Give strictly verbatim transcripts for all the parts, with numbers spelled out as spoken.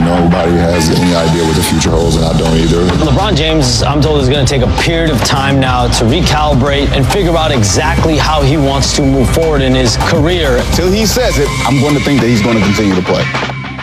nobody has any idea what the future holds, and I don't either. LeBron James, I'm told, is going to take a period of time now to recalibrate and figure out exactly how he wants to move forward in his career. Till he says it, I'm going to think that he's going to continue to play.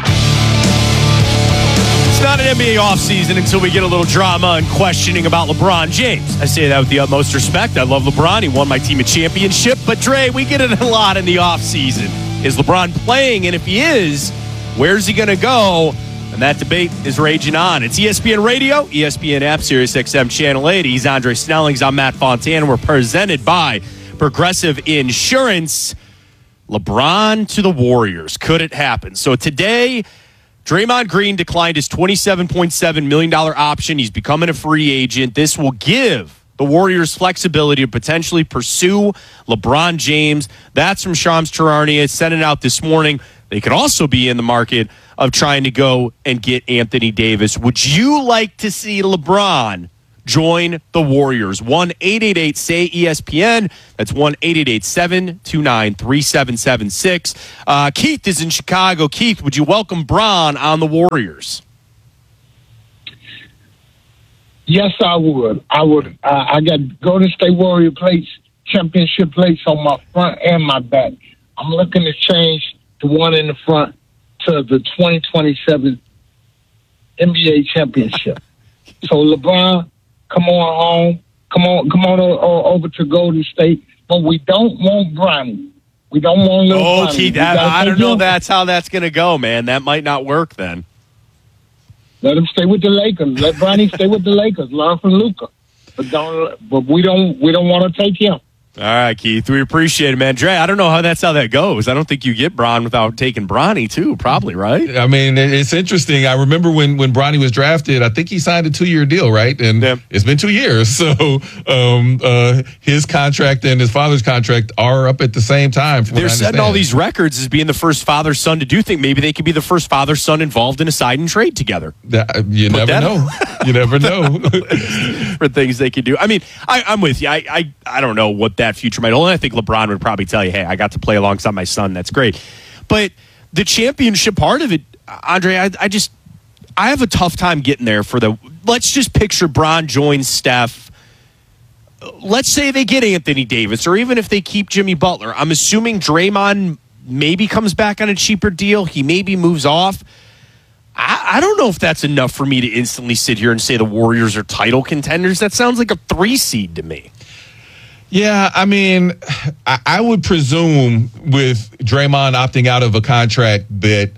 It's not an N B A offseason until we get a little drama and questioning about LeBron James. I say that with the utmost respect. I love LeBron. He won my team a championship. But, Dre, we get it a lot in the offseason. Is LeBron playing? And if he is, where's he going to go? And that debate is raging on. It's E S P N Radio, E S P N app, Sirius X M Channel eighty. He's Andre Snellings. I'm Matt Fontana. We're presented by Progressive Insurance. LeBron to the Warriors. Could it happen? So today, Draymond Green declined his twenty-seven point seven million dollars option. He's becoming a free agent. This will give the Warriors flexibility to potentially pursue LeBron James. That's from Shams Charania. Sent it out this morning. They could also be in the market of trying to go and get Anthony Davis. Would you like to see LeBron join the Warriors? one eight eight eight S A Y E S P N. That's one eight eight eight seven two nine three seven seven six. Uh, Keith is in Chicago. Keith, would you welcome Bron on the Warriors? Yes, I would. I would. Uh, I got Golden State Warrior plates, championship plates on my front and my back. I'm looking to change the one in the front to the twenty twenty-seven N B A championship. So LeBron, come on home. Come on, come on o- over to Golden State. But we don't want Bronny. We don't want little Oh, Bronny. Keith, I, I don't know that's how that's going to go, man. That might not work then. Let him stay with the Lakers. Let Bronny stay with the Lakers. Learn from Luka. But don't. But we don't. We don't want to take him. All right, Keith. We appreciate it, man. Dre, I don't know how that's how that goes. I don't think you get Bron without taking Bronny, too, probably, right? I mean, it's interesting. I remember when, when Bronny was drafted, I think he signed a two-year deal, right? And yeah. It's been two years. So um, uh, his contract and his father's contract are up at the same time. They're setting all these records as being the first father-son to do things. Maybe they could be the first father-son involved in a sign and trade together. That, you Put never know. You never know. For things they could do. I mean, I, I'm with you. I, I, I don't know what that future might hold. I think LeBron would probably tell you, hey, I got to play alongside my son. That's great. But the championship part of it, Andre, I, I just, I have a tough time getting there for the, let's just picture Bron joins Steph. Let's say they get Anthony Davis, or even if they keep Jimmy Butler. I'm assuming Draymond maybe comes back on a cheaper deal. He maybe moves off. I, I don't know if that's enough for me to instantly sit here and say the Warriors are title contenders. That sounds like a three seed to me. Yeah, I mean, I, I would presume with Draymond opting out of a contract that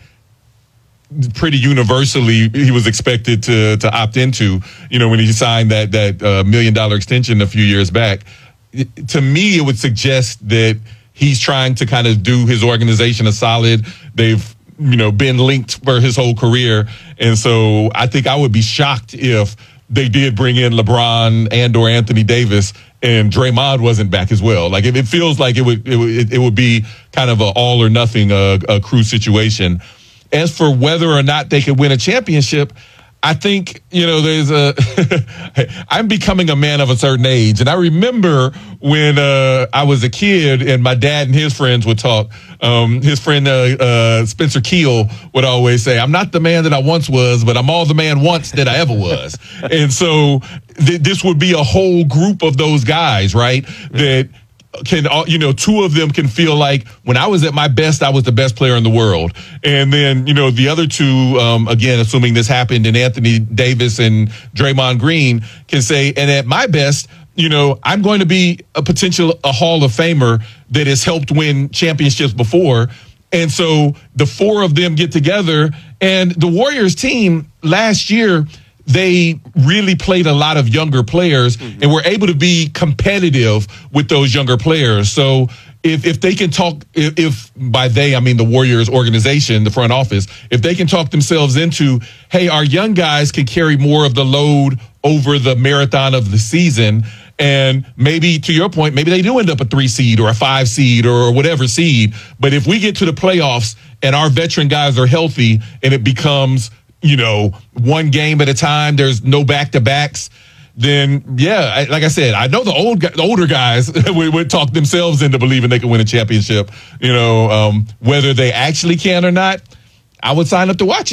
pretty universally he was expected to to opt into, you know, when he signed that that uh, million dollar extension a few years back. It, to me, it would suggest that he's trying to kind of do his organization a solid. They've, you know, been linked for his whole career. And so I think I would be shocked if they did bring in LeBron and or Anthony Davis and Draymond wasn't back as well. Like, it, it feels like it would it, would, it would be kind of an all or nothing uh, a crew situation. As for whether or not they could win a championship, I think, you know, there's a I'm becoming a man of a certain age. And I remember when uh, I was a kid and my dad and his friends would talk. Um, his friend uh, uh, Spencer Keel would always say, I'm not the man that I once was, but I'm all the man once that I ever was. And so th- this would be a whole group of those guys, right, that can, you know, two of them can feel like when I was at my best, I was the best player in the world. And then, you know, the other two, um, again, assuming this happened, and Anthony Davis and Draymond Green can say, and at my best, you know, I'm going to be a potential a Hall of Famer that has helped win championships before. And so the four of them get together, and the Warriors team last year, they really played a lot of younger players mm-hmm. and were able to be competitive with those younger players. So if, if they can talk, if, if by they, I mean the Warriors organization, the front office, if they can talk themselves into, hey, our young guys can carry more of the load over the marathon of the season. And maybe, to your point, maybe they do end up a three seed or a five seed or whatever seed. But if we get to the playoffs and our veteran guys are healthy and it becomes, you know, one game at a time, there's no back-to-backs, then, yeah, I, like I said, I know the old the older guys would, would talk themselves into believing they can win a championship. You know, um, whether they actually can or not, I would sign up to watch it.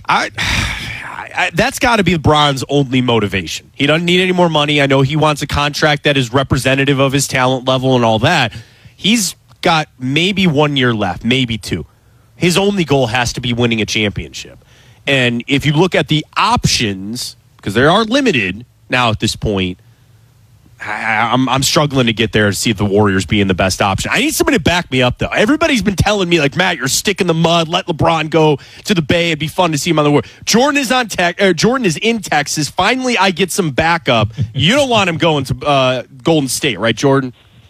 I, I that's got to be LeBron's only motivation. He doesn't need any more money. I know he wants a contract that is representative of his talent level and all that. He's got maybe one year left, maybe two. His only goal has to be winning a championship. And if you look at the options, because they are limited now at this point, I, I'm, I'm struggling to get there to see the Warriors being the best option. I need somebody to back me up, though. Everybody's been telling me, like, Matt, you're stick in the mud. Let LeBron go to the Bay. It'd be fun to see him on the Warriors. Jordan is on tech. Uh, Jordan is in Texas. Finally, I get some backup. You don't want him going to uh, Golden State, right, Jordan?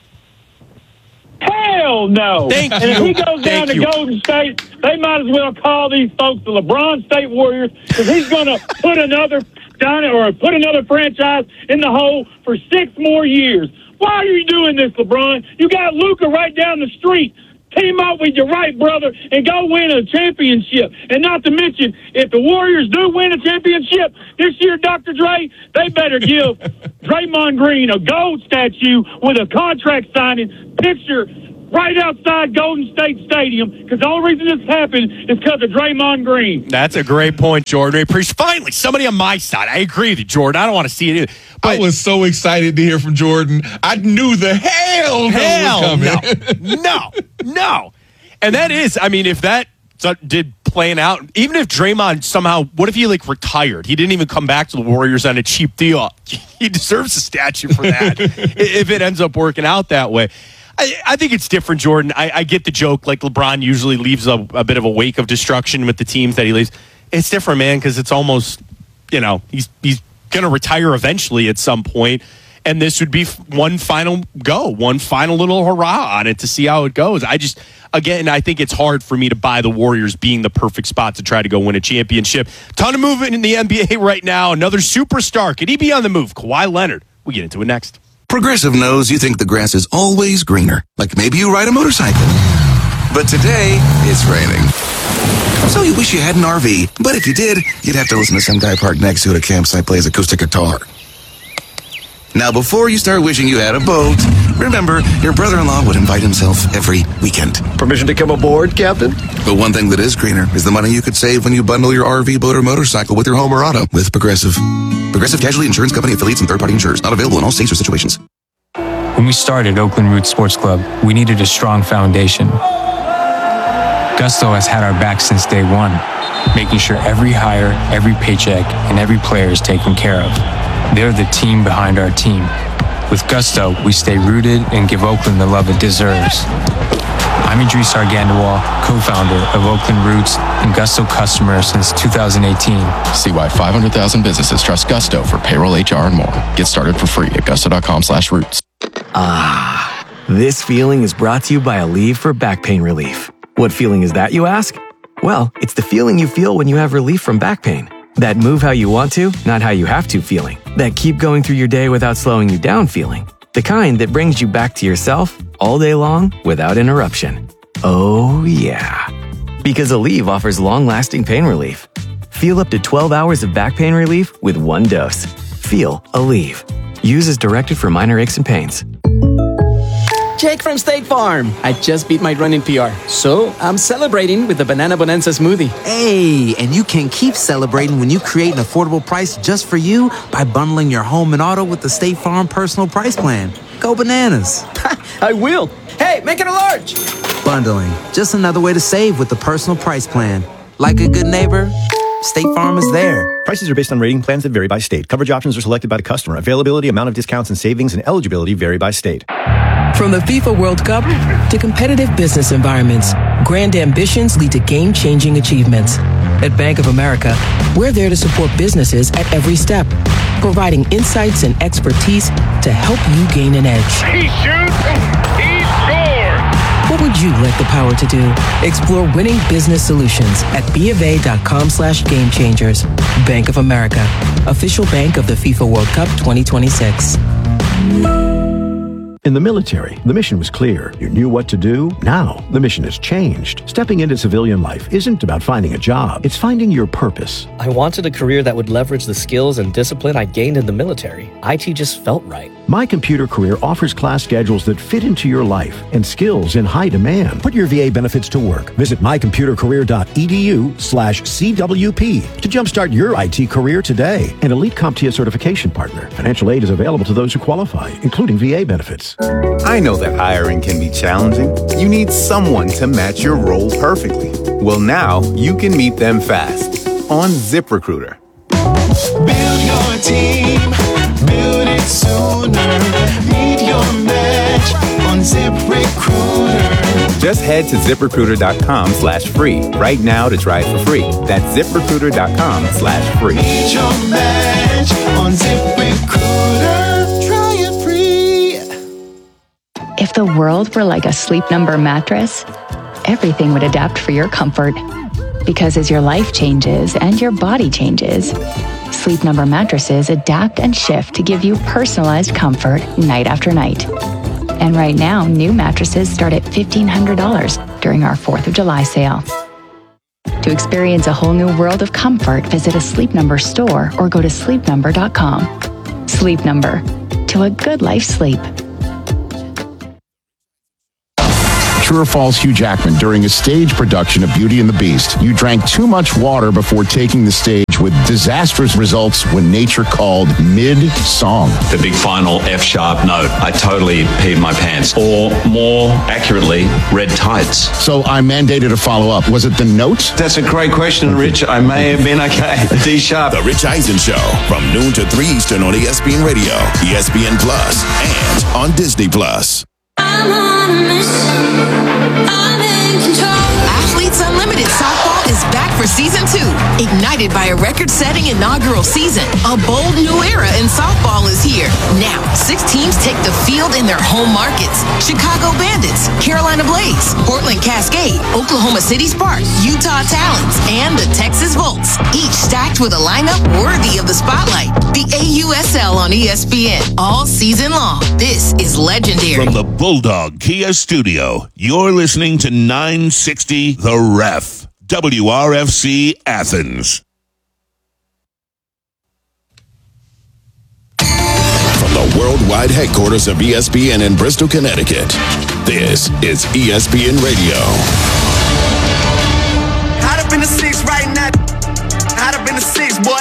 Hell no. Thank and you. if he goes down Thank to you. Golden State, they might as well call these folks the LeBron State Warriors, because he's going to put another down or put another franchise in the hole for six more years. Why are you doing this, LeBron? You got Luka right down the street. Team up with your right brother and go win a championship. And not to mention, if the Warriors do win a championship this year, Doctor Dre, they better give Draymond Green a gold statue with a contract signing picture right outside Golden State Stadium, because the only reason this happened is because of Draymond Green. That's a great point, Jordan. I appreciate finally somebody on my side. I agree with you, Jordan. I don't want to see it either. But I was so excited to hear from Jordan. I knew the hell, hell no was coming. no, no, no. And that is, I mean, if that did playing out, even if Draymond somehow, what if he like retired? He didn't even come back to the Warriors on a cheap deal. He deserves a statue for that if it ends up working out that way. I, I think it's different, Jordan. I, I get the joke. Like LeBron usually leaves a, a bit of a wake of destruction with the teams that he leaves. It's different, man, because it's almost, you know, he's he's going to retire eventually at some point, and this would be one final go, one final little hurrah on it to see how it goes. I just, again, I think it's hard for me to buy the Warriors being the perfect spot to try to go win a championship. Ton of movement in the N B A right now. Another superstar. Could he be on the move? Kawhi Leonard. We'll get into it next. Progressive knows you think the grass is always greener. Like maybe you ride a motorcycle. But today, it's raining. So you wish you had an R V. But if you did, you'd have to listen to some guy parked next to it at a campsite plays acoustic guitar. Now, before you start wishing you had a boat, remember, your brother-in-law would invite himself every weekend. Permission to come aboard, Captain? But one thing that is greener is the money you could save when you bundle your R V, boat, or motorcycle with your home or auto with Progressive. Progressive Casualty Insurance Company affiliates and third-party insurers. Not available in all states or situations. When we started Oakland Roots Sports Club, we needed a strong foundation. Gusto has had our back since day one, making sure every hire, every paycheck, and every player is taken care of. They're the team behind our team. With Gusto, we stay rooted and give Oakland the love it deserves. I'm Idris Argandawal, co-founder of Oakland Roots and Gusto customer since two thousand eighteen. See why five hundred thousand businesses trust Gusto for payroll, H R, and more. Get started for free at gusto.com slash roots. Ah, this feeling is brought to you by Aleve for back pain relief. What feeling is that, you ask? Well, it's the feeling you feel when you have relief from back pain. That move how you want to, not how you have to feeling. That keep going through your day without slowing you down feeling. The kind that brings you back to yourself all day long without interruption. Oh, yeah. Because Aleve offers long-lasting pain relief. Feel up to twelve hours of back pain relief with one dose. Feel Aleve. Use as directed for minor aches and pains. Jake from State Farm. I just beat my run in P R, so I'm celebrating with the Banana Bonanza smoothie. Hey, and you can keep celebrating when you create an affordable price just for you by bundling your home and auto with the State Farm Personal Price Plan. Go bananas. I will. Hey, make it a large. Bundling, just another way to save with the Personal Price Plan. Like a good neighbor, State Farm is there. Prices are based on rating plans that vary by state. Coverage options are selected by the customer. Availability, amount of discounts and savings, and eligibility vary by state. From the FIFA World Cup to competitive business environments, grand ambitions lead to game-changing achievements. At Bank of America, we're there to support businesses at every step, providing insights and expertise to help you gain an edge. He shoots, he scores! What would you like the power to do? Explore winning business solutions at bofa.com slash game changers. Bank of America, official bank of the FIFA World Cup twenty twenty-six. In the military, the mission was clear. You knew what to do. Now, the mission has changed. Stepping into civilian life isn't about finding a job. It's finding your purpose. I wanted a career that would leverage the skills and discipline I gained in the military. I T just felt right. My Computer Career offers class schedules that fit into your life and skills in high demand. Put your V A benefits to work. Visit mycomputercareer.edu slash CWP to jumpstart your I T career today. An elite CompTIA certification partner. Financial aid is available to those who qualify, including V A benefits. I know that hiring can be challenging. You need someone to match your role perfectly. Well, now you can meet them fast on ZipRecruiter. Build your team, build it sooner. Meet your match on ZipRecruiter. Just head to ZipRecruiter.com slash free right now to try it for free. That's ZipRecruiter.com slash free. Meet your match on ZipRecruiter. Try it free. If the world were like a Sleep Number mattress, everything would adapt for your comfort. Because as your life changes and your body changes, Sleep Number mattresses adapt and shift to give you personalized comfort night after night. And right now, new mattresses start at fifteen hundred dollars during our fourth of July sale. To experience a whole new world of comfort, visit a Sleep Number store or go to sleep number dot com. Sleep Number. To a good life sleep. True or false, Hugh Jackman, during a stage production of Beauty and the Beast, you drank too much water before taking the stage with disastrous results when nature called mid-song. The big final F sharp note. I totally peed my pants. Or more accurately, red tights. So I mandated a follow-up. Was it the note? That's a great question, Rich. I may have been okay. D sharp. The Rich Eisen Show from noon to three Eastern on E S P N Radio, E S P N Plus, and on Disney Plus. I'm on a mission. I'm in control. Athletes Unlimited Softball is back for season two. Ignited by a record-setting inaugural season, a bold new era in softball is here. Now, six teams take the field in their home markets. Chicago Bandits, Carolina Blaze, Portland Cascade, Oklahoma City Sparks, Utah Talons, and the Texas Volts. Each stacked with a lineup worthy of the spotlight. The A U S L on E S P N all season long. This is legendary. From the Bulldog Kia Studio, you're listening to nine sixty The Ref, W R F C Athens. From the worldwide headquarters of E S P N in Bristol, Connecticut, this is E S P N Radio. Hot up in the six right now. Hot up in the six, boy.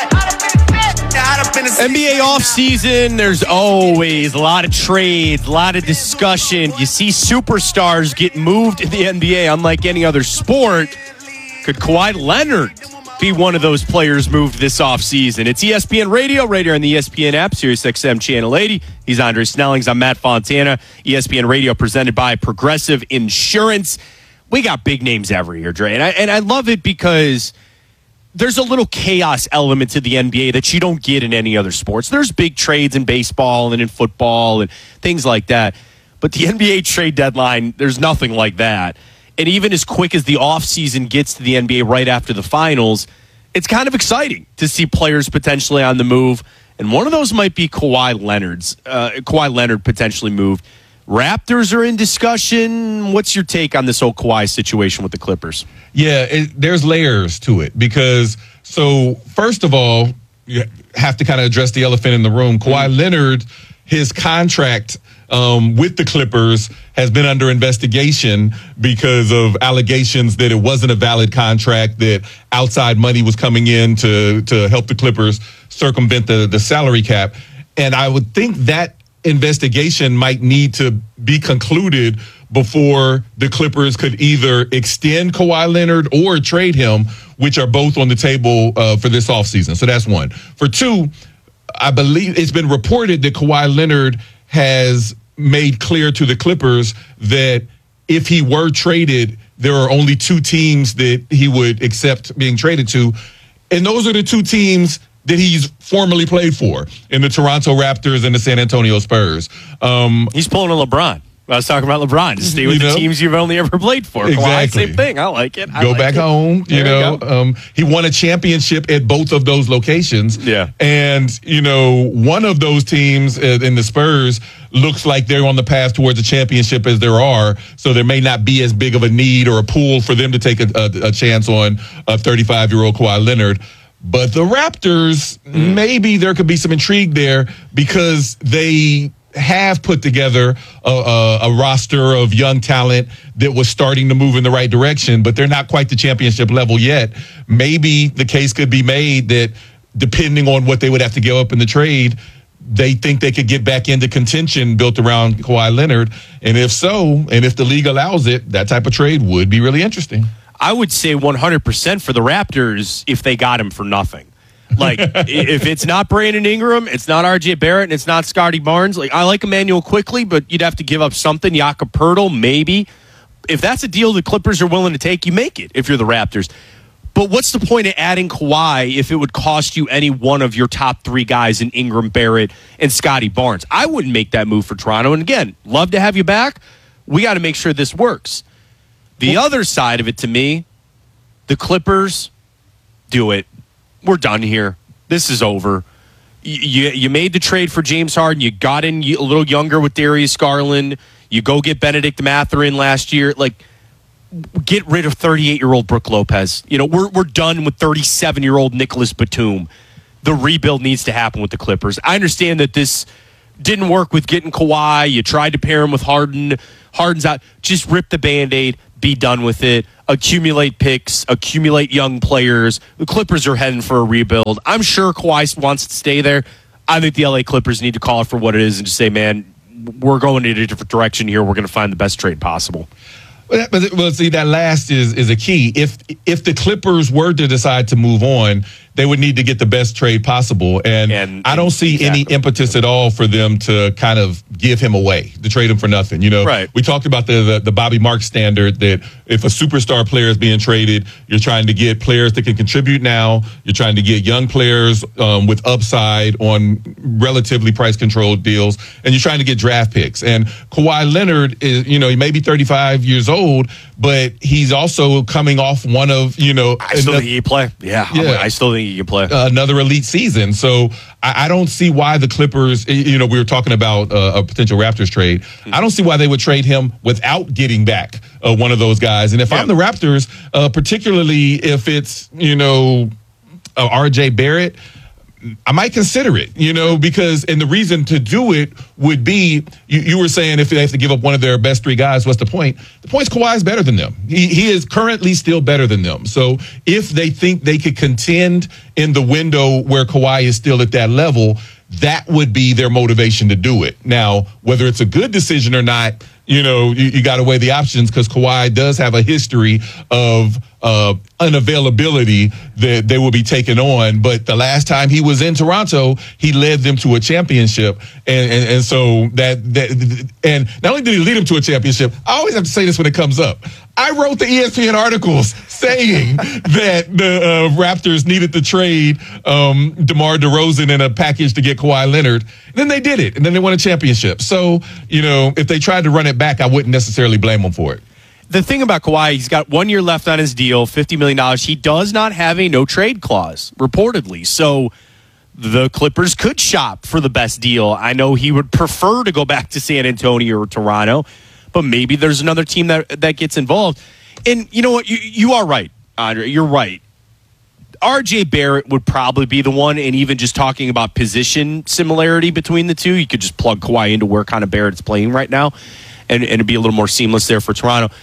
N B A offseason, there's always a lot of trades, a lot of discussion. You see superstars get moved in the N B A unlike any other sport. Could Kawhi Leonard be one of those players moved this offseason? It's E S P N Radio, right here on the E S P N app, Sirius X M Channel eighty. He's Andre Snellings. I'm Matt Fontana. E S P N Radio presented by Progressive Insurance. We got big names every year, Dre. And I, and I love it because there's a little chaos element to the N B A that you don't get in any other sports. There's big trades in baseball and in football and things like that. But the N B A trade deadline, there's nothing like that. And even as quick as the offseason gets to the N B A right after the finals, it's kind of exciting to see players potentially on the move. And one of those might be Kawhi Leonard's. Uh, Kawhi Leonard potentially moved. Raptors are in discussion. What's your take on this whole Kawhi situation with the Clippers? Yeah, it, there's layers to it because, so first of all, you have to kind of address the elephant in the room. Kawhi mm-hmm. Leonard, his contract um, with the Clippers has been under investigation because of allegations that it wasn't a valid contract, that outside money was coming in to, to help the Clippers circumvent the, the salary cap. And I would think that investigation might need to be concluded before the Clippers could either extend Kawhi Leonard or trade him, which are both on the table uh, for this offseason. So that's one. For two, I believe it's been reported that Kawhi Leonard has made clear to the Clippers that if he were traded, there are only two teams that he would accept being traded to. And those are the two teams that he's formerly played for, in the Toronto Raptors and the San Antonio Spurs. Um, he's pulling a LeBron. I was talking about LeBron. Just stay with you know, the teams you've only ever played for. Exactly. Kawhi, same thing. I like it. I go like back it. home. You there know, um, he won a championship at both of those locations. Yeah. And, you know, one of those teams uh, in the Spurs looks like they're on the path towards a championship as there are. So there may not be as big of a need or a pool for them to take a, a, a chance on a thirty-five-year-old Kawhi Leonard. But the Raptors, mm. maybe there could be some intrigue there because they have put together a, a, a roster of young talent that was starting to move in the right direction, but they're not quite the championship level yet. Maybe the case could be made that depending on what they would have to give up in the trade, they think they could get back into contention built around Kawhi Leonard. And if so, and if the league allows it, that type of trade would be really interesting. I would say one hundred percent for the Raptors if they got him for nothing. Like, if it's not Brandon Ingram, it's not R J Barrett, and it's not Scotty Barnes. Like, I like Emmanuel Quickly, but you'd have to give up something. Jakob Poeltl, maybe. If that's a deal the Clippers are willing to take, you make it if you're the Raptors. But what's the point of adding Kawhi if it would cost you any one of your top three guys in Ingram, Barrett, and Scotty Barnes? I wouldn't make that move for Toronto. And again, love to have you back. We got to make sure this works. The other side of it, to me, the Clippers, do it. We're done here. This is over. You, you made the trade for James Harden. You got in a little younger with Darius Garland. You go get Benedict Mathurin last year. Like, get rid of thirty-eight-year-old Brook Lopez. You know, we're we're done with thirty-seven-year-old Nicholas Batum. The rebuild needs to happen with the Clippers. I understand that this didn't work with getting Kawhi. You tried to pair him with Harden. Harden's out. Just rip the Band-Aid. Be done with it. Accumulate picks. Accumulate young players. The Clippers are heading for a rebuild. I'm sure Kawhi wants to stay there. I think the L A Clippers need to call it for what it is and just say, man, we're going in a different direction here. We're going to find the best trade possible. But, well, see, that last is is a key. If if the Clippers were to decide to move on, they would need to get the best trade possible. And, and I don't see exactly. any impetus at all for them to kind of give him away, to trade him for nothing. You know, right. We talked about the, the the Bobby Marks standard that if a superstar player is being traded, you're trying to get players that can contribute now. You're trying to get young players um, with upside on relatively price-controlled deals, and you're trying to get draft picks. And Kawhi Leonard is, you know, he may be thirty-five years old, but he's also coming off one of, you know, I still think he can play. Yeah, yeah. I still think he can play. Uh, another elite season. So I, I don't see why the Clippers, you know, we were talking about uh, a potential Raptors trade. Mm-hmm. I don't see why they would trade him without getting back uh, one of those guys. And if yeah. I'm the Raptors, uh, particularly if it's, you know, uh, R J Barrett, I might consider it, you know, because, and the reason to do it would be, you, you were saying if they have to give up one of their best three guys, what's the point? The point is Kawhi is better than them. He, he is currently still better than them. So if they think they could contend in the window where Kawhi is still at that level, that would be their motivation to do it. Now, whether it's a good decision or not, you know, you, you got to weigh the options because Kawhi does have a history of uh, unavailability that they will be taking on. But the last time he was in Toronto, he led them to a championship. And, and, and so that, that, and not only did he lead them to a championship, I always have to say this when it comes up. I wrote the E S P N articles saying that the uh, Raptors needed to trade um, DeMar DeRozan in a package to get Kawhi Leonard. And then they did it, and then they won a championship. So, you know, if they tried to run it back, I wouldn't necessarily blame them for it. The thing about Kawhi, he's got one year left on his deal, fifty million dollars. He does not have a no-trade clause, reportedly. So the Clippers could shop for the best deal. I know he would prefer to go back to San Antonio or Toronto, but maybe there's another team that that gets involved. And you know what? You, you are right, Andre. You're right. R J Barrett would probably be the one, and even just talking about position similarity between the two, you could just plug Kawhi into where kind of Barrett's playing right now, and, and it'd be a little more seamless there for Toronto.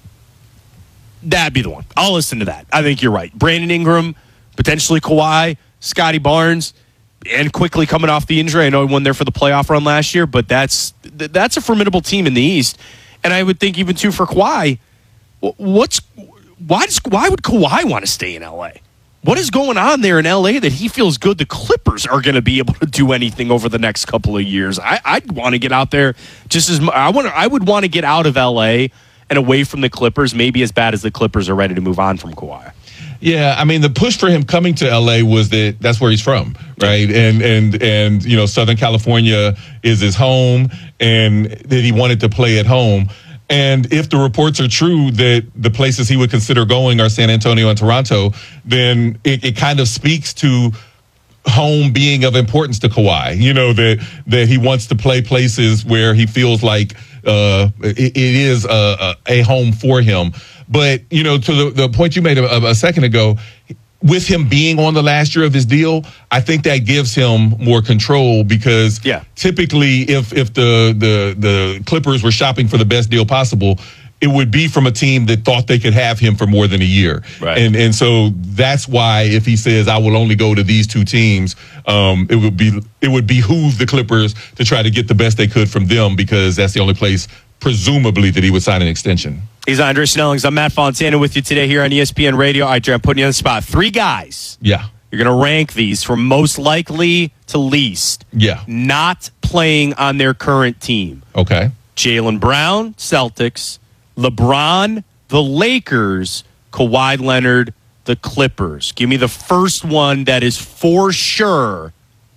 That'd be the one. I'll listen to that. I think you're right. Brandon Ingram, potentially Kawhi, Scotty Barnes, and quickly coming off the injury. I know he won there for the playoff run last year, but that's that's a formidable team in the East. And I would think even too for Kawhi, what's why does why would Kawhi want to stay in L A? What is going on there in L A that he feels good the Clippers are going to be able to do anything over the next couple of years? I, I'd want to get out there just as I want. I would want to get out of L A and away from the Clippers, maybe as bad as the Clippers are ready to move on from Kawhi. Yeah, I mean, the push for him coming to L A was that that's where he's from, right? And and and you know, Southern California is his home, and that he wanted to play at home. And if the reports are true that the places he would consider going are San Antonio and Toronto, then it, it kind of speaks to home being of importance to Kawhi. You know, that that he wants to play places where he feels like uh, it, it is a, a, a home for him. But, you know, to the, the point you made a, a second ago, with him being on the last year of his deal, I think that gives him more control because yeah. typically if if the, the the Clippers were shopping for the best deal possible, it would be from a team that thought they could have him for more than a year. Right. And and so that's why if he says I will only go to these two teams, um, it would be it would behoove the Clippers to try to get the best they could from them because that's the only place presumably that he would sign an extension. He's Andre Snellings. I'm Matt Fontana with you today here on E S P N Radio. All right, Dre, I'm putting you on the spot. Three guys. Yeah. You're going to rank these from most likely to least. Yeah. Not playing on their current team. Okay. Jaylen Brown, Celtics. LeBron, the Lakers. Kawhi Leonard, the Clippers. Give me the first one that is for sure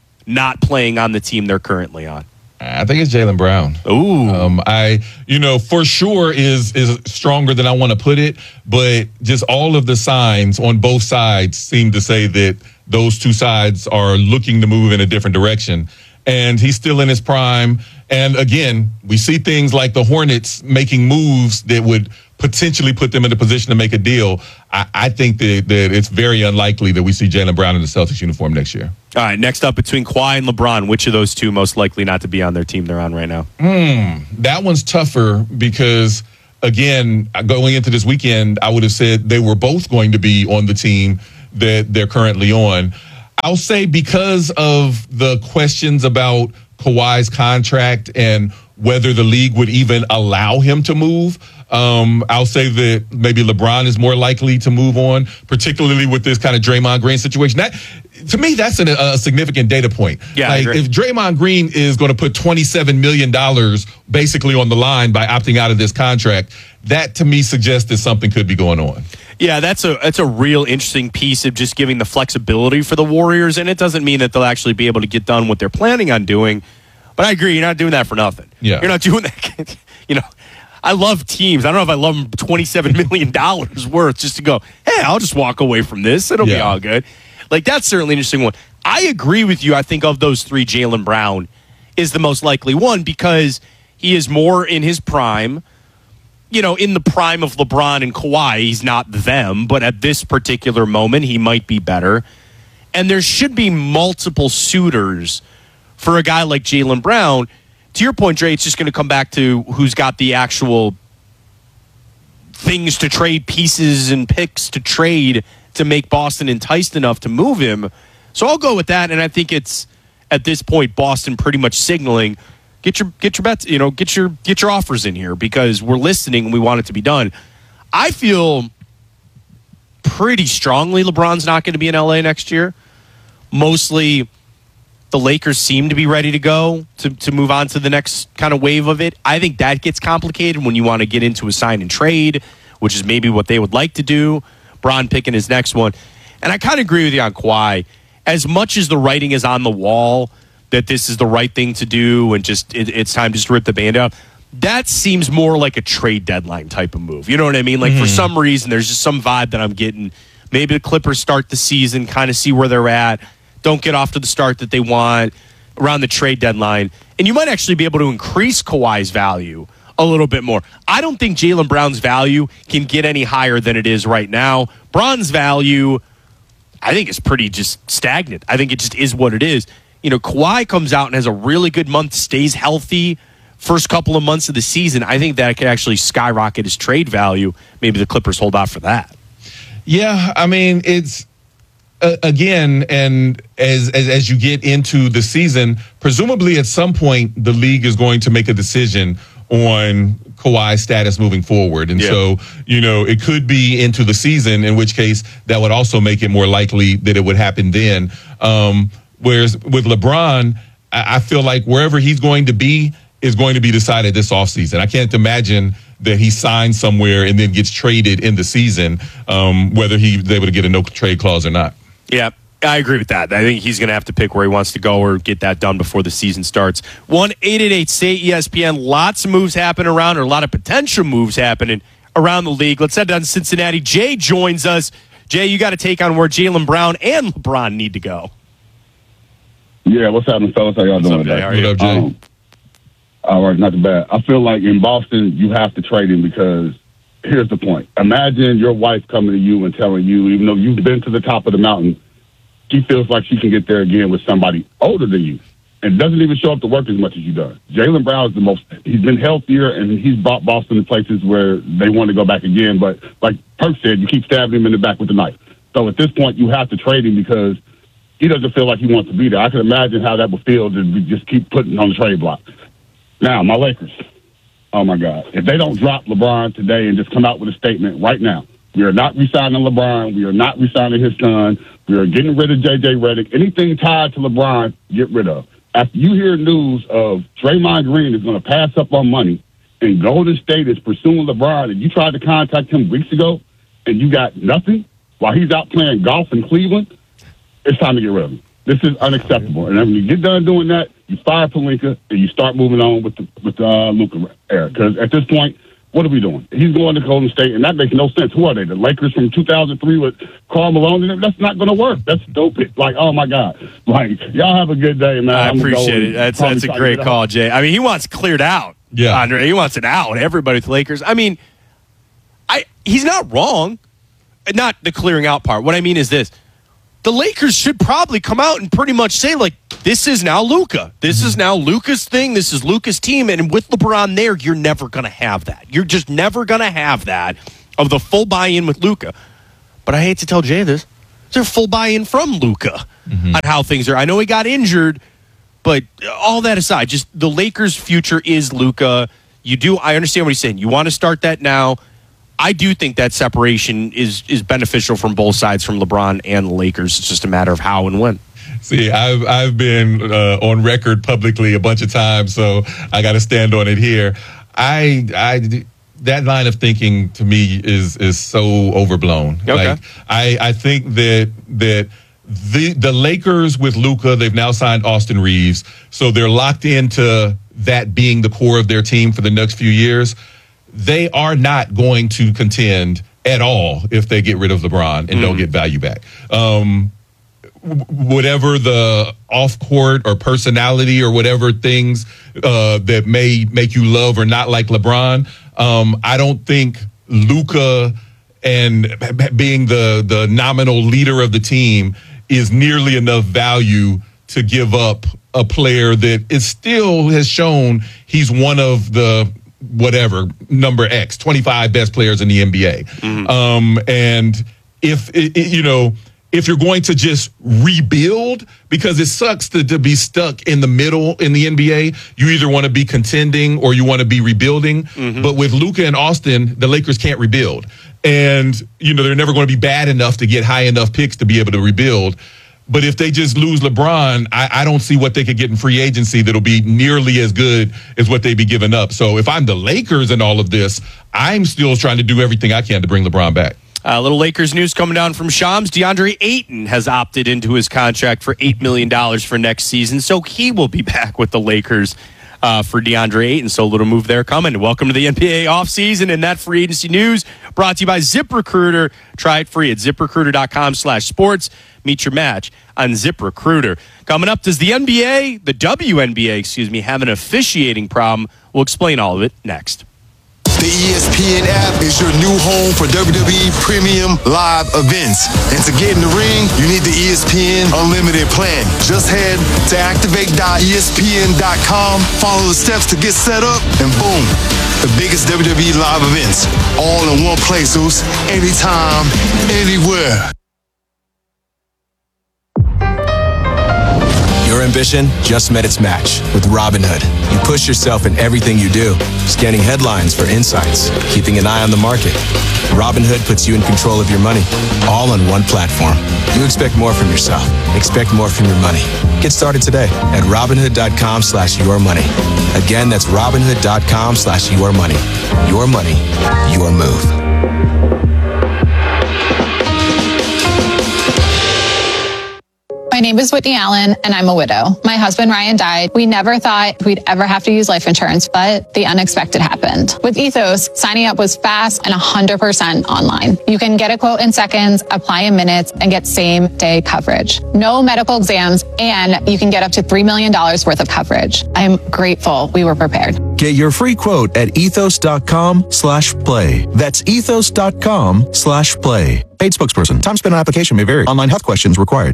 not playing on the team they're currently on. I think it's Jaylen Brown. Ooh. Um, I, you know, for sure is is stronger than I want to put it, but just all of the signs on both sides seem to say that those two sides are looking to move in a different direction. And he's still in his prime. And again, we see things like the Hornets making moves that would potentially put them in a position to make a deal. I, I think that, that it's very unlikely that we see Jaylen Brown in the Celtics uniform next year. All right, next up between Kawhi and LeBron, which of those two most likely not to be on their team they're on right now? Hmm, that one's tougher because, again, going into this weekend, I would have said they were both going to be on the team that they're currently on. I'll say because of the questions about Kawhi's contract and whether the league would even allow him to move, um, I'll say that maybe LeBron is more likely to move on, particularly with this kind of Draymond Green situation. That, to me, that's an, a significant data point. Yeah, like if Draymond Green is going to put twenty-seven million dollars basically on the line by opting out of this contract, that to me suggests that something could be going on. Yeah, that's a that's a real interesting piece of just giving the flexibility for the Warriors, and it doesn't mean that they'll actually be able to get done what they're planning on doing. But I agree, you're not doing that for nothing. Yeah. You're not doing that. You know, I love teams. I don't know if I love them twenty-seven million dollars worth just to go, hey, I'll just walk away from this. It'll be Yeah. all good. Like, that's certainly an interesting one. I agree with you. I think of those three, Jaylen Brown is the most likely one because he is more in his prime. You know, in the prime of LeBron and Kawhi, he's not them, but at this particular moment, he might be better. And there should be multiple suitors for a guy like Jaylen Brown. To your point, Dre, it's just going to come back to who's got the actual things to trade, pieces and picks to trade to make Boston enticed enough to move him. So I'll go with that, and I think it's, at this point, Boston pretty much signaling, Get your get your bets, you know, get your get your offers in here because we're listening and we want it to be done. I feel pretty strongly LeBron's not going to be in L A next year. Mostly the Lakers seem to be ready to go to, to move on to the next kind of wave of it. I think that gets complicated when you want to get into a sign and trade, which is maybe what they would like to do. Bron picking his next one. And I kind of agree with you on Kawhi. As much as the writing is on the wall that this is the right thing to do and just it, it's time to just rip the band out, that seems more like a trade deadline type of move. You know what I mean? Like mm-hmm. for some reason, there's just some vibe that I'm getting. Maybe the Clippers start the season, kind of see where they're at, don't get off to the start that they want around the trade deadline, and you might actually be able to increase Kawhi's value a little bit more. I don't think Jaylen Brown's value can get any higher than it is right now. Bron's value, I think, is pretty just stagnant. I think it just is what it is. You know, Kawhi comes out and has a really good month, stays healthy first couple of months of the season. I think that could actually skyrocket his trade value. Maybe the Clippers hold out for that. Yeah, I mean, it's uh, again, and as, as as you get into the season, presumably at some point the league is going to make a decision on Kawhi's status moving forward. And yeah. so, you know, it could be into the season, in which case that would also make it more likely that it would happen then. Um, Whereas with LeBron, I feel like wherever he's going to be is going to be decided this offseason. I can't imagine that he signs somewhere and then gets traded in the season, um, whether he's able to get a no-trade clause or not. Yeah, I agree with that. I think he's going to have to pick where he wants to go or get that done before the season starts. one eight eight eight say E S P N. Lots of moves happening around, or a lot of potential moves happening around the league. Let's head down to Cincinnati. Jay joins us. Jay, you got to take on where Jaylen Brown and LeBron need to go. Yeah, what's happening, fellas? How y'all What's doing up, Jay? today? How are you? What up, Jay? Um, all right, not too bad. I feel like in Boston, you have to trade him because here's the point. Imagine your wife coming to you and telling you, even though you've been to the top of the mountain, she feels like she can get there again with somebody older than you and doesn't even show up to work as much as you done. Jaylen Brown is the most, he's been healthier, and he's brought Boston to places where they want to go back again. But like Perk said, you keep stabbing him in the back with the knife. So at this point, you have to trade him because he doesn't feel like he wants to be there. I can imagine how that would feel to just keep putting on the trade block. Now, my Lakers. Oh, my God. If they don't drop LeBron today and just come out with a statement right now, we are not re-signing LeBron. We are not re-signing his son. We are getting rid of J J Redick. Anything tied to LeBron, get rid of. After you hear news of Draymond Green is going to pass up on money and Golden State is pursuing LeBron, and you tried to contact him weeks ago and you got nothing while he's out playing golf in Cleveland, it's time to get rid of him. This is unacceptable. And then when you get done doing that, you fire Pelinka and you start moving on with the with the uh, Luka era. Because at this point, what are we doing? He's going to Golden State, and that makes no sense. Who are they? The Lakers from two thousand three with Karl Malone? That's not going to work. That's stupid. Like, oh, my God. Like, y'all have a good day, man. I I'm appreciate it. That's that's a great call, Jay. I mean, he wants cleared out. Yeah. Andre. He wants it out. Everybody with the Lakers. I mean, I he's not wrong. Not the clearing out part. What I mean is this. The Lakers should probably come out and pretty much say, like, this is now Luka. This mm-hmm. is now Luka's thing. This is Luka's team. And with LeBron there, you're never going to have that. You're just never going to have that of the full buy-in with Luka. But I hate to tell Jay this. There's a full buy-in from Luka mm-hmm. on how things are. I know he got injured, but all that aside, just the Lakers' future is Luka. You do, I understand what he's saying. You want to start that now. I do think that separation is is beneficial from both sides, from LeBron and the Lakers. It's just a matter of how and when. See, I've I've been uh, on record publicly a bunch of times, so I got to stand on it here. I I that line of thinking to me is is so overblown. Okay. Like I I think that that the the Lakers with Luka, they've now signed Austin Reeves, so they're locked into that being the core of their team for the next few years. They are not going to contend at all if they get rid of LeBron and mm. don't get value back. Um, w- whatever the off-court or personality or whatever things uh, that may make you love or not like LeBron, um, I don't think Luka and being the the nominal leader of the team is nearly enough value to give up a player that is still has shown he's one of the whatever number X, twenty-five best players in the N B A. Mm-hmm. Um, and if, it, it, you know, if you're going to just rebuild, because it sucks to, to be stuck in the middle in the N B A, you either want to be contending or you want to be rebuilding. Mm-hmm. But with Luka and Austin, the Lakers can't rebuild. And, you know, they're never going to be bad enough to get high enough picks to be able to rebuild. But if they just lose LeBron, I, I don't see what they could get in free agency that'll be nearly as good as what they'd be giving up. So if I'm the Lakers in all of this, I'm still trying to do everything I can to bring LeBron back. A uh, little Lakers news coming down from Shams. DeAndre Ayton has opted into his contract for eight million dollars for next season, so he will be back with the Lakers uh, for DeAndre Ayton. So a little move there coming. Welcome to the N B A offseason, and that free agency news brought to you by ZipRecruiter. Try it free at ZipRecruiter.com slash sports. Meet your match on ZipRecruiter. Coming up, does the N B A, the W N B A, excuse me, have an officiating problem? We'll explain all of it next. The E S P N app is your new home for W W E Premium Live events. And to get in the ring, you need the E S P N Unlimited plan. Just head to activate dot E S P N dot com, follow the steps to get set up, and boom, the biggest W W E live events, all in one place, Zeus, anytime, anywhere. Your ambition just met its match with Robinhood. You push yourself in everything you do, scanning headlines for insights, keeping an eye on the market. Robinhood puts you in control of your money, all on one platform. You expect more from yourself. Expect more from your money. Get started today at Robinhood.com slash your money. Again, that's Robinhood.com slash your money. Your money, your move. My name is Whitney Allen, and I'm a widow. My husband, Ryan, died. We never thought we'd ever have to use life insurance, but the unexpected happened. With Ethos, signing up was fast and one hundred percent online. You can get a quote in seconds, apply in minutes, and get same-day coverage. No medical exams, and you can get up to three million dollars worth of coverage. I'm grateful we were prepared. Get your free quote at ethos.com slash play. That's ethos.com slash play. Paid spokesperson. Time spent on application may vary. Online health questions required.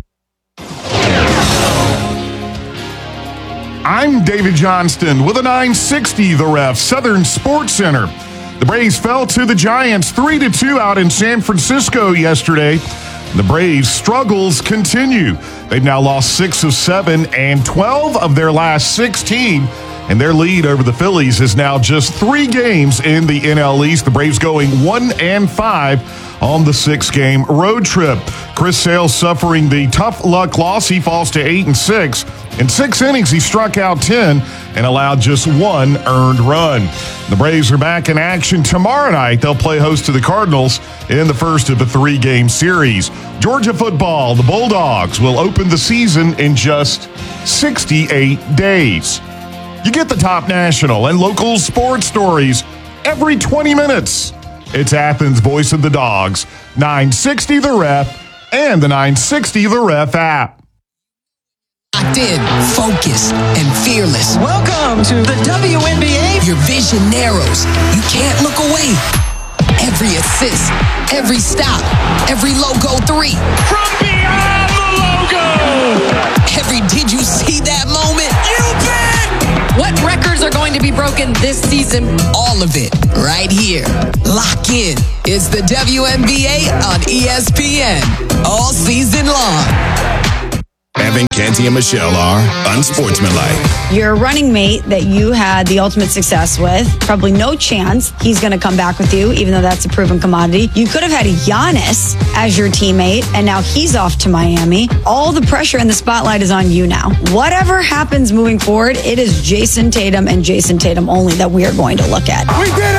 I'm David Johnston with a nine sixty The Ref, Southern Sports Center. The Braves fell to the Giants three to two out in San Francisco yesterday. The Braves' struggles continue. They've now lost six of seven and twelve of their last sixteen. And their lead over the Phillies is now just three games in the N L East. The Braves going one and five on the six-game road trip. Chris Sale suffering the tough luck loss. He falls to eight and six. In six innings, he struck out ten and allowed just one earned run. The Braves are back in action tomorrow night. They'll play host to the Cardinals in the first of a three-game series. Georgia football, the Bulldogs, will open the season in just sixty-eight days. You get the top national and local sports stories every twenty minutes. It's Athens' Voice of the Dogs, nine sixty The Ref, and the nine sixty The Ref app. Locked in, focused, and fearless. Welcome to the W N B A. Your vision narrows. You can't look away. Every assist, every stop, every logo three. From beyond the logo. Every did you see that moment? You bet. What records are going to be broken this season? All of it, right here. Lock in. It's the W N B A on E S P N. All season long. Evan, Canty, and Michelle are unsportsmanlike. Your running mate that you had the ultimate success with, probably no chance he's going to come back with you, even though that's a proven commodity. You could have had Giannis as your teammate, and now he's off to Miami. All the pressure and the spotlight is on you now. Whatever happens moving forward, it is Jason Tatum and Jason Tatum only that we are going to look at. We did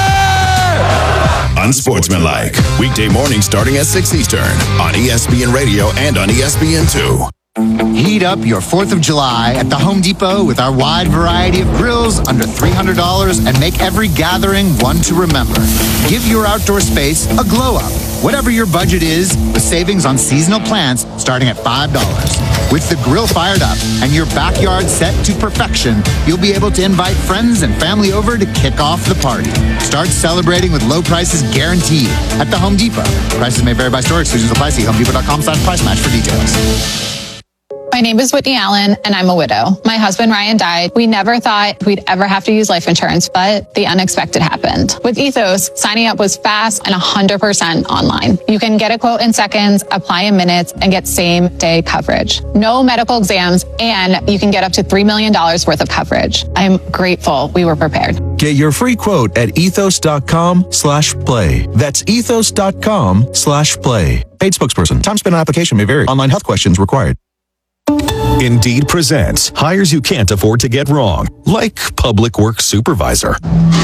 it! Unsportsmanlike. Weekday morning starting at six Eastern on E S P N Radio and on E S P N two. Heat up your fourth of July at the Home Depot with our wide variety of grills under three hundred dollars and make every gathering one to remember. Give your outdoor space a glow up. Whatever your budget is, with savings on seasonal plants starting at five dollars. With the grill fired up and your backyard set to perfection, you'll be able to invite friends and family over to kick off the party. Start celebrating with low prices guaranteed at the Home Depot. Prices may vary by store. Exclusions apply. See homedepot.com slash price match for details. My name is Whitney Allen, and I'm a widow. My husband, Ryan, died. We never thought we'd ever have to use life insurance, but the unexpected happened. With Ethos, signing up was fast and one hundred percent online. You can get a quote in seconds, apply in minutes, and get same-day coverage. No medical exams, and you can get up to three million dollars worth of coverage. I'm grateful we were prepared. Get your free quote at ethos.com slash play. That's ethos.com slash play. Paid spokesperson. Time spent on application may vary. Online health questions required. Indeed presents hires you can't afford to get wrong, like public works supervisor.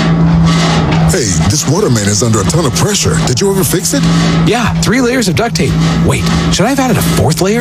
Hey, this waterman is under a ton of pressure. Did you ever fix it? Yeah, three layers of duct tape. Wait, should I have added a fourth layer?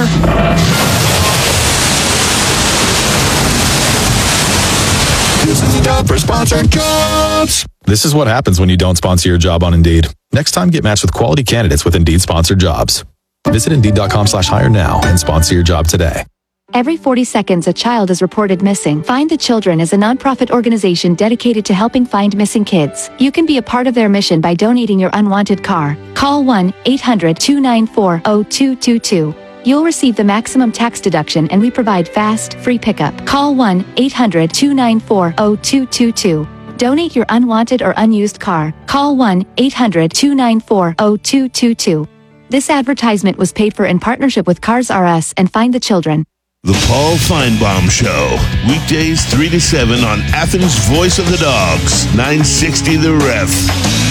This is Indeed for sponsored jobs. This is what happens when you don't sponsor your job on Indeed. Next time, get matched with quality candidates with Indeed sponsored jobs. Visit Indeed.com slash hire now and sponsor your job today. Every forty seconds, a child is reported missing. Find the Children is a nonprofit organization dedicated to helping find missing kids. You can be a part of their mission by donating your unwanted car. Call one eight hundred two nine four zero two two two. You'll receive the maximum tax deduction, and we provide fast, free pickup. Call one eight hundred two nine four zero two two two. Donate your unwanted or unused car. Call one eight hundred two nine four zero two two two. This advertisement was paid for in partnership with Cars R Us and Find the Children. The Paul Feinbaum Show. Weekdays three to seven on Athens' Voice of the Dogs. nine sixty The Ref.